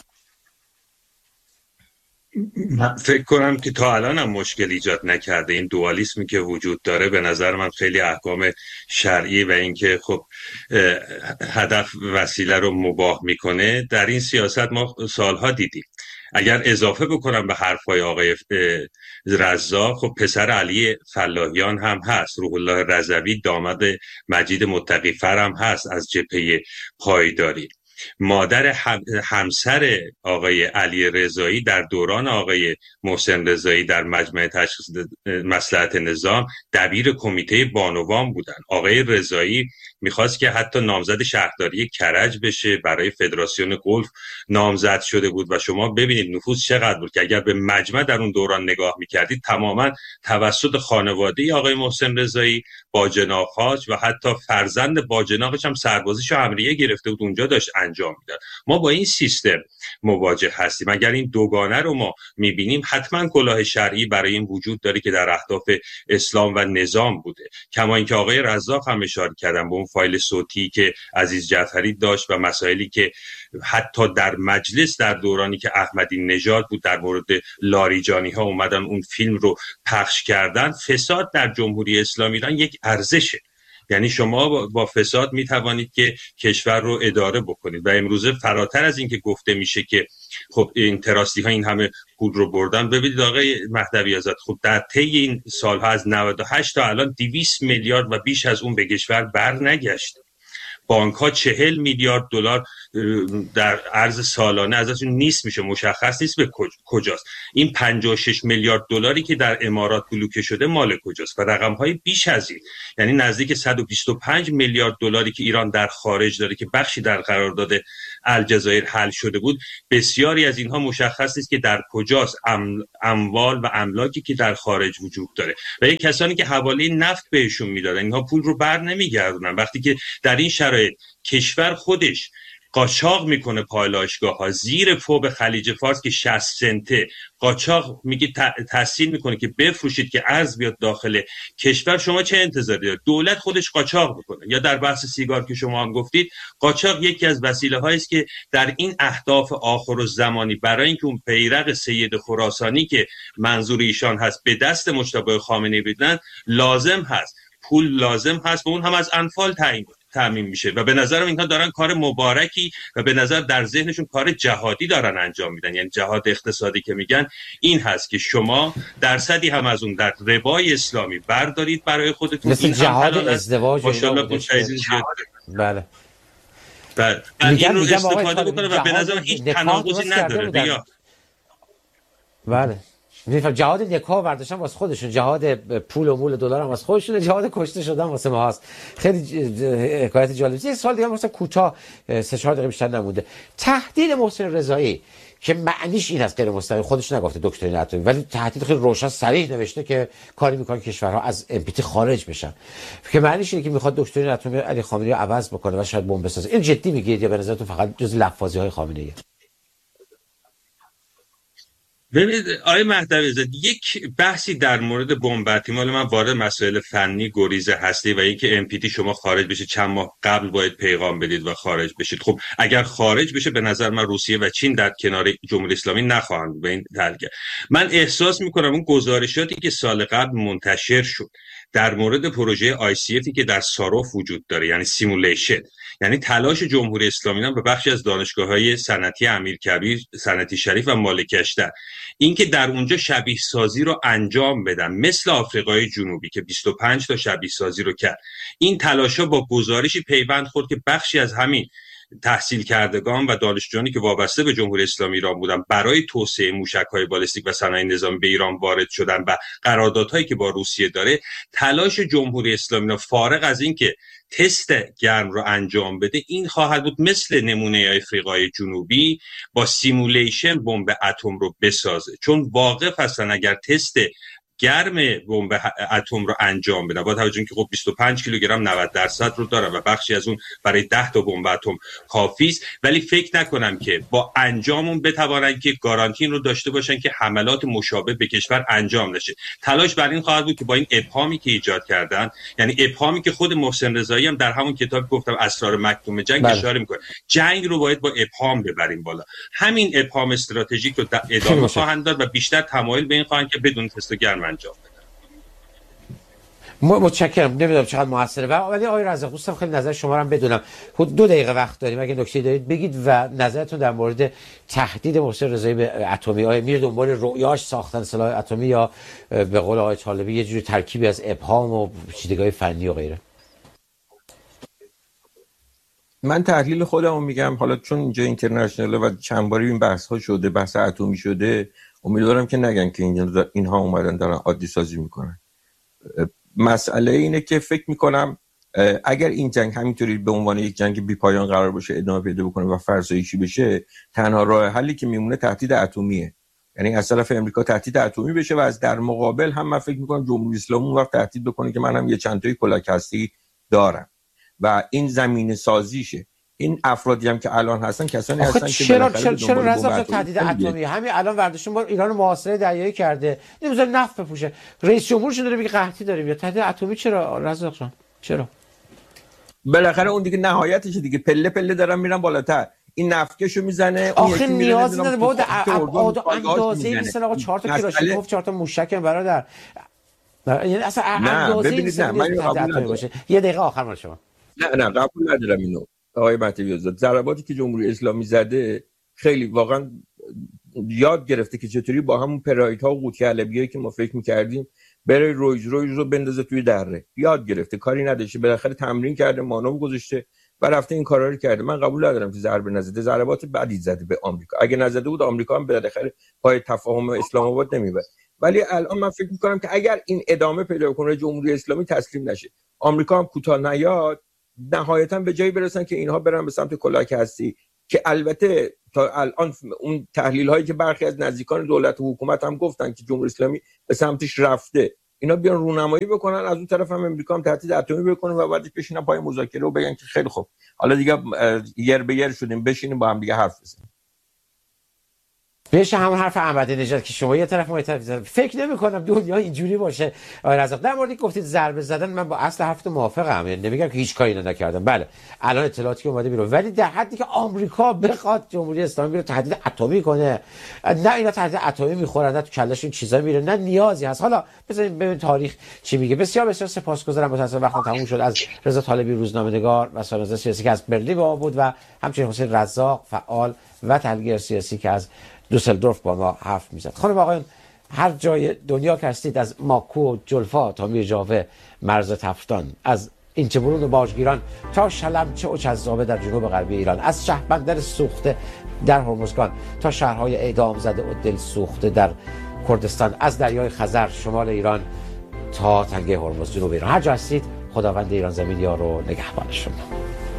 من فکر کنم که تا الان هم مشکل ایجاد نکرده. این دوالیسمی که وجود داره به نظر من خیلی احکام شرعی و اینکه خب هدف وسیله رو مباح میکنه در این سیاست ما سالها دیدیم. اگر اضافه بکنم به حرفای آقای رضا، خب پسر علی فلاحیان هم هست، روح الله رضوی داماد مجید متقی‌فر هم هست از جبهه پایداری. مادر همسر آقای علی رضایی در دوران آقای محسن رضایی در مجمع تشخیص مصلحت نظام دبیر کمیته بانوان بودن. آقای رضایی میخواست که حتی نامزد شهرداری کرج بشه، برای فدراسیون گلف نامزد شده بود و شما ببینید نفوذ چقدر بود که اگر به مجمع در اون دوران نگاه میکردید تماما توسط خانواده آقای محسن رضایی، باجناق‌هاش و حتی فرزند باجناقش هم سربازیشو امریه گرفته بود اونجا داشت انجام میدن. ما با این سیستم مواجه هستیم. اگر این دوگانه رو ما میبینیم حتما کلاه شرعی برای این وجود داره که در اهداف اسلام و نظام بوده. کما اینکه آقای رزاق هم اشاره کردن به اون فایل صوتی که عزیز جعفری داشت و مسائلی که حتی در مجلس در دورانی که احمدی نژاد بود در مورد لاریجانی ها اومدن اون فیلم رو پخش کردن. فساد در جمهوری اسلامی ایران یک ارزشه، یعنی شما با فساد می توانید که کشور رو اداره بکنید و امروزه فراتر از این که گفته میشه که خب این تراستی ها این همه پول رو بردن، ببینید آقای مهدوی آزاد خب در طی این سالها از نود و هشت تا الان دویست میلیارد و بیش از اون به کشور بر نگشت. بانک ها چهل میلیارد دلار در عرض سالانه ازشون نیست میشه، مشخص نیست به کجاست. این پنجاه و شش میلیارد دلاری که در امارات بلوکه شده مال کجاست و رقم های بیش از این، یعنی نزدیک صد و بیست و پنج میلیارد دلاری که ایران در خارج داره که بخشی در قرارداد الجزایر حل شده بود، بسیاری از اینها مشخص نیست که در کجاست. ام، اموال و املاکی که در خارج وجود داره و یک کسانی که حواله نفت بهشون میدادن اینها پول رو بر نمیگردونن. وقتی که در این شرایط کشور خودش قاچاق میکنه پالایشگاه ها زیر فوق خلیج فارس که شصت سنته، قاچاق میگه تحصیل میکنه که بفروشید که ارز بیاد داخل کشور، شما چه انتظاری دارید؟ دولت خودش قاچاق میکنه. یا در بحث سیگار که شما هم گفتید، قاچاق یکی از وسیله هایی است که در این اهداف آخرالزمانی برای اینکه اون پیرق سید خراسانی که منظور ایشان هست به دست مجتبی خامنه‌ای بدن لازم هست، پول لازم هست و اون هم از انفال تعیین تامین میشه و به نظرم اینها دارن کار مبارکی و به نظر در ذهنشون کار جهادی دارن انجام میدن. یعنی جهاد اقتصادی که میگن این هست که شما درصدی هم از اون در ربای اسلامی بردارید برای خودتون، مثل این جهاد ازدواج ماشاءالله متعزیز شد. بله بله این رو استفاده بکنه و به نظر هیچ تناقضی نداره بیا. بله میفهم جهاد نکاح برداشتن واسه خودشون، جهاد پول و مول دلار هم واسه خودشون، جهاد کشته شدن واسه ما هست. خیلی حکایت جالبی. یه سوال دیگه مثلا کوتاه سه چهار دقیقه بیشتر نمونده. تهدید محسن رضایی که معنیش این است غیر مستقیم، خودش نگفته دکترین اتمی، ولی تهدید خیلی روشن صریح نوشته که کاری میکنه کشورها از ام پی تی خارج بشن، که معنیش اینه که میخواد دکترین اتمی علی خامنه‌ای رو عوض بکنه و شاید بمب بسازه. این جدی میگید یا به نظرتون فقط جز لفاظی های خامنه‌ای؟ ببینید آقای مهدوی زاده، یک بحثی در مورد بمب اتمی، مال من وارد مسائل فنی گریز هستی و اینکه ام پی تی شما خارج بشه چند ماه قبل باید پیغام بدید و خارج بشید. خب اگر خارج بشه به نظر من روسیه و چین در کنار جمهوری اسلامی نخواهند به این تلگه. من احساس میکنم اون گزارشاتی که سال قبل منتشر شد در مورد پروژه آی سی افی که در ساروف وجود داره، یعنی سیمولیشن، یعنی تلاش جمهوری اسلامی هم به بخشی از دانشگاه‌های صنعتی امیرکبیر، صنعتی شریف و مالکشتر، اینکه در اونجا شبیه سازی رو انجام بدن مثل آفریقای جنوبی که بیست و پنج تا شبیه سازی رو کرد. این تلاش‌ها با گزارشی پیوند خورد که بخشی از همین تحصیل کردگان و دانشجویانی که وابسته به جمهوری اسلامی ایران بودن برای توسعه موشک‌های بالستیک و صنایع نظامی به ایران وارد شدن و قراردادهایی که با روسیه داره، تلاش جمهوری اسلامی فارغ از این که تست گرم رو انجام بده این خواهد بود مثل نمونه آفریقای جنوبی با سیمولیشن بمب اتم رو بسازه، چون واقف هستن اگر تست گرم بمب اتم رو انجام بدن با توجه اینکه خب بیست و پنج کیلوگرم نود درصد رو داره و بخشی از اون برای ده تا بمب اتم کافی است، ولی فکر نکنم که با انجامون بتوانن که گارانتی رو داشته باشن که حملات مشابه به کشور انجام نشه. تلاش بر این خواهد بود که با این ابهامی که ایجاد کردن، یعنی ابهامی که خود محسن رضایی هم در همون کتاب گفتم اسرار مکتوم جنگ بله. اشاره میکنه، جنگ رو باید با ابهام ببریم بالا. همین ابهام استراتژیک رو ادامه خواهند داد و بیشتر تمایل به این خواهند که بدون تست گرم انجام بدن. متشکرم. نمیدونم چقدر موثره ولی آقای رزاق دوستم خیلی نظر شما رو هم بدونم. خود دو دقیقه وقت داریم، اگه نکته دارید بگید و نظرتون در مورد تهدید محسن رضایی به اتمی. آیا میره دنبال رؤیاش ساختن سلاح اتمی یا به قول آقای طالبی یه جوری ترکیبی از ابهام و چیزهای فنی و غیره؟ من تحلیل خودمو میگم، حالا چون اینجا اینترنشنال و چند باری این بحث ها شده، بحث اتمی شده، امیدوارم که نگن که اینها اومدن دارن عادی سازی میکنن. مسئله اینه که فکر میکنم اگر این جنگ همینطوری به عنوان یک جنگ بی پایان قرار باشه ادامه پیدا بکنه و فرسایشی بشه، تنها راه حلی که میمونه تهدید اتمیه. یعنی از طرف امریکا تهدید اتمی بشه و از در مقابل هم من فکر میکنم جمهوری اسلامی اون وقت تهدید بکنه که من هم یه چند تایی کلاک هستی دارم و این زمینه سازیشه. این افرادی هم که الان هستن کسانی هستن که چرا چرا چرا رضا تهدید اتمی همین الان ورداشتون با ایران محاصره دریایی کرده نمیذاره نفت بپوشه رئیس جمهورش داره میگه قحطی داریم یا تهدید اتمی چرا رضا جان چرا بالاخره اون دیگه نهایتش دیگه پله پله دارن میرن بالاتر این نفتکشو میزنه اون یکی نیازی نداره بود اندازه میسن آقا چهار تا کلاشینکوف چهار تا موشک برادر یعنی اصلا اندازه ببینید نه من قبول باشه یه دقیقه آخر مال شما نه نه قبول ندارم اینو آقای مهدوی آزاد ضرباتی که جمهوری اسلامی زده خیلی واقعا یاد گرفته که چطوری با همون پرایدها و قوطی حلبیایی که ما فکر می‌کردیم بره رویز رویز رو بندازه توی دره یاد گرفته کاری نداشته بالاخره تمرین کرده مانو گذاشته و رفته این کارا رو کرده من قبول ندارم که ضربه نزده ضربات بعدی زده به آمریکا اگه نزده بود آمریکا هم بالاخره پای تفاهم اسلام آباد نمیبرد ولی الان من فکر می‌کنم که اگر این ادامه پیدا کنه جمهوری اسلامی تسلیم نشه آمریکا هم کوتاه نیاد نهایتا به جایی برسن که اینها برن به سمت کلاک هستی که البته تا الان اون تحلیل هایی که برخی از نزدیکان دولت و حکومت هم گفتن که جمهوری اسلامی به سمتش رفته اینا بیان رونمایی بکنن از اون طرف هم امریکا هم تهدید اتمی بکنه و بعدش بشینن پای مذاکره و بگن که خیلی خوب حالا دیگه یر به یر شدیم بشینیم با هم دیگه حرف بزنیم بشه همون حرف احمدی نژاد که شما یه طرف ما یه طرف زدن. فکر نمی کنم دنیا اینجوری باشه. آقای رزاق در موردی گفتید ضربه زدن من با اصل حرفت موافقم، یعنی نمیگم که هیچ کاری نکردم، بله الان اطلاعاتی که اومده بیرون، ولی در حدی که آمریکا بخواد جمهوری اسلامی رو تهدید اتمی کنه، نه اینا تهدید اتمی میخورن، نه تو کلهش این چیزا میره، نه نیازی هست. حالا بذارید ببین تاریخ چی میگه. بسیار بسیار سپاسگزارم، متأسفانه وقت تموم شد. از رضا طالبی روزنامه‌نگار و سرنوشت سیاسی که از برلین با ما بود و همچنین حسین رزاق فعال و تحلیلگر سیاسی که از دوسلدورف با ما حرف میزد. خانم آقایان هر جای دنیا که هستید، از ماکو و جلفا تا میرجاوه مرز تفتان، از اینچه برون و باجگیران تا شلمچه و چذابه در جنوب غربی ایران، از شهربندر سوخته در هرمزگان تا شهرهای اعدام زده و دل سوخته در کردستان، از دریای خزر شمال ایران تا تنگه هرمز جنوب ایران، هر جا هستید خداوند ایران زمین یار و نگهبان شما.